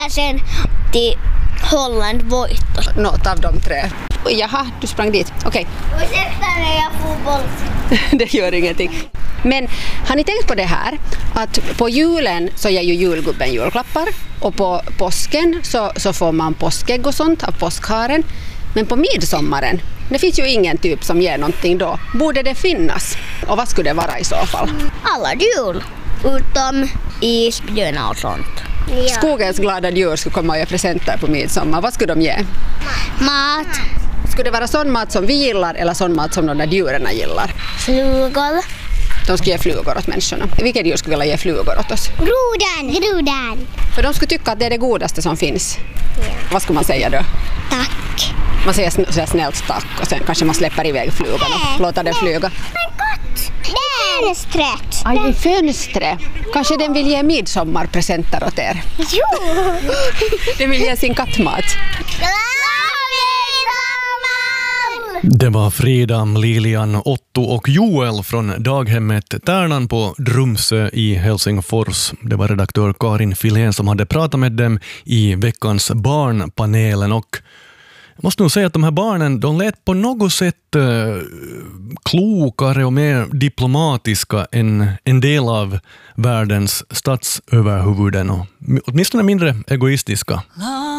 Sen till Holland voitto. Något av de 3. Jaha, du sprang dit. Okej. Ursäkta när jag fotboll. Det gör ingenting. Men har ni tänkt på det här? Att på julen så ger ju julgubben julklappar. Och på påsken så får man påskägg och sånt av påskharen. Men på midsommaren, det finns ju ingen typ som ger någonting då. Borde det finnas? Och vad skulle det vara i så fall? Alla jul. Utom isbjörnar och sånt. Ja. Skogens glada djur skulle komma och ge presenter på midsommar. Vad skulle de ge? Mat. Skulle det vara sån mat som vi gillar eller sån mat som de där djuren gillar? Flugor. De skulle ge flugor åt människorna. Vilket djur skulle vilja ge flugor åt oss? Grodan. För de skulle tycka att det är det godaste som finns. Ja. Vad skulle man säga då? Tack. Man säger så snällt tack och sen kanske man släpper iväg flugan och låter den flyga. Men gott! Fönstret. Aj, i fönstret. Kanske den vill ge midsommarpresenter åt er. Jo! Den vill ge sin kattmat. Det var Frida, Lilian, Otto och Joel från daghemmet Tärnan på Drumsö i Helsingfors. Det var redaktör Karin Filén som hade pratat med dem i veckans Barnpanelen. Och jag måste nog säga att de här barnen, de lät på något sätt klokare och mer diplomatiska än en del av världens statsöverhuvuden och åtminstone mindre egoistiska.